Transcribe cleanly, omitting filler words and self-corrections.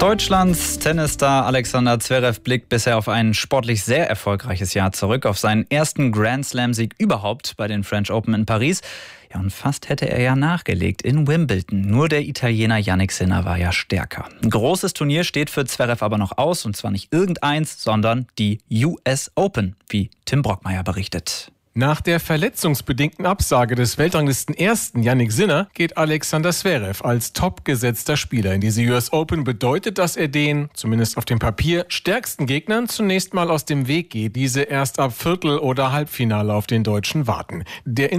Deutschlands Tennisstar Alexander Zverev blickt bisher auf ein sportlich sehr erfolgreiches Jahr zurück, auf seinen ersten Grand-Slam-Sieg überhaupt bei den French Open in Paris. Ja, und fast hätte er ja nachgelegt in Wimbledon. Nur der Italiener Jannik Sinner war ja stärker. Ein großes Turnier steht für Zverev aber noch aus, und zwar nicht irgendeins, sondern die US Open, wie Tim Brockmeier berichtet. Nach der verletzungsbedingten Absage des Weltranglisten-Ersten Jannik Sinner geht Alexander Zverev als topgesetzter Spieler in diese US Open. Bedeutet, dass er den, zumindest auf dem Papier, stärksten Gegnern zunächst mal aus dem Weg geht, diese erst ab Viertel- oder Halbfinale auf den Deutschen warten. Der